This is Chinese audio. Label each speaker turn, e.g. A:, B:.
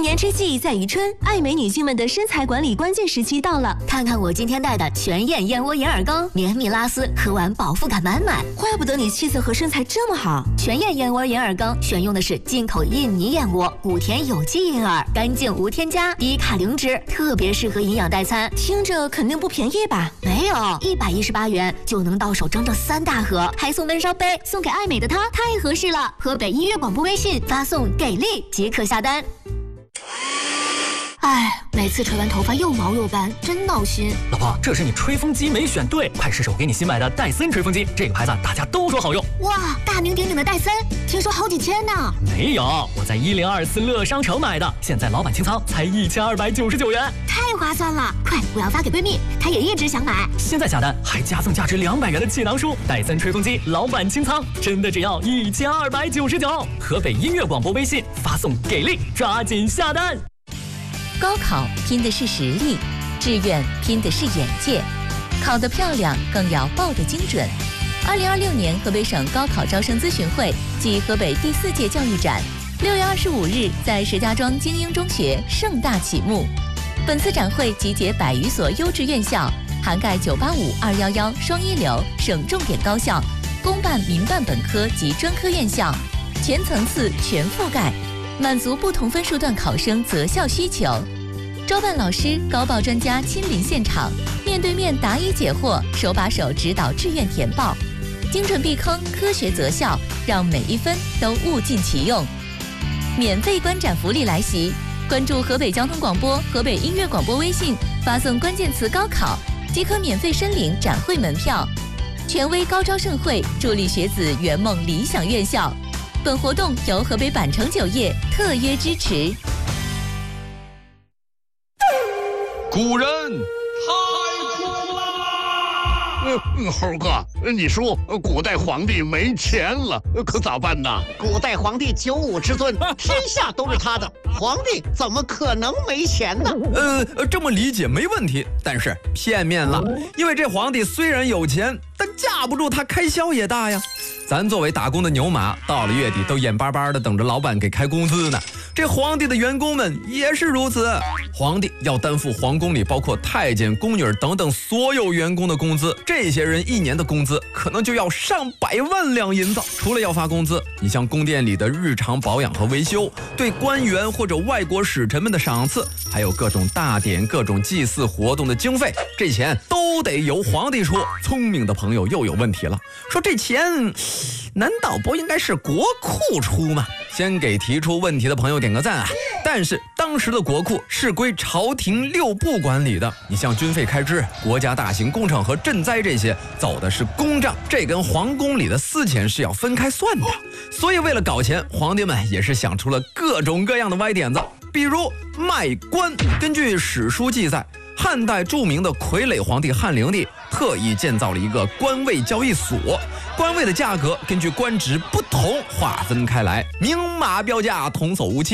A: 年之际在宜春，爱美女性们的身材管理关键时期到了。
B: 看看我今天带的全燕燕窝银耳羹，绵密拉丝，喝完饱腹感满满。
A: 怪不得你气色和身材这么好。
B: 全燕燕窝银耳羹选用的是进口印尼燕窝，谷田有机银耳，干净无添加，低卡零脂，特别适合营养代餐。
A: 听着肯定不便宜吧？
B: 没有，118元就能到手整整3大盒，还送温烧杯，送给爱美的她太合适了。河北音乐广播微信发送“给力”即可下单。哎，每次吹完头发又毛又干，真闹心。
C: 老婆，这是你吹风机没选对，快试试我给你新买的戴森吹风机，这个牌子大家都说好用。
B: 哇，大名鼎鼎的戴森，听说好几千呢。
C: 没有，我在1024乐商城买的，现在老板清仓才1299元，
B: 太划算了！快，我要发给闺蜜，她也一直想买。
C: 现在下单还加赠价值200元的气囊书，戴森吹风机老板清仓，真的只要1299。河北音乐广播微信发送“给力”，抓紧下单。
D: 高考拼的是实力，志愿拼的是眼界，考得漂亮更要报得精准。2026年河北省高考招生咨询会暨河北第4届教育展6月25日在石家庄精英中学盛大启幕。本次展会集结100余所优质院校，涵盖985、211双一流省重点高校、公办、民办本科及专科院校，全层次全覆盖，满足不同分数段考生择校需求。招办老师、高报专家亲临现场，面对面答疑解惑，手把手指导志愿填报，精准避坑，科学择校，让每一分都物尽其用。免费观展福利来袭，关注河北交通广播、河北音乐广播微信，发送关键词“高考”即可免费申领展会门票。权威高招盛会，助力学子圆梦理想院校。本活动由河北板城酒业特约支持。
E: 古人太苦了。猴哥，你说古代皇帝没钱了，可咋办呢？
F: 古代皇帝95之尊，天下都是他的，皇帝怎么可能没钱呢？
G: 这么理解没问题，但是片面了，因为这皇帝虽然有钱，但架不住他开销也大呀。咱作为打工的牛马，到了月底都眼巴巴的等着老板给开工资呢。这皇帝的员工们也是如此，皇帝要担负皇宫里包括太监、宫女等等所有员工的工资，这些人1年的工资可能就要上百万两银子。除了要发工资，你像宫殿里的日常保养和维修，对官员或者外国使臣们的赏赐，还有各种大典、各种祭祀活动的经费，这钱都得由皇帝出。聪明的朋友又有问题了，说这钱难道不应该是国库出吗？先给提出问题的朋友点个赞啊！但是当时的国库是归朝廷6部管理的，你像军费开支、国家大型工程和赈灾这些走的是公账，这跟皇宫里的私钱是要分开算的。所以为了搞钱，皇帝们也是想出了各种各样的歪点子，比如卖官。根据史书记载，汉代著名的傀儡皇帝汉灵帝特意建造了一个官位交易所，官位的价格根据官职不同划分开来，明码标价，童叟无欺。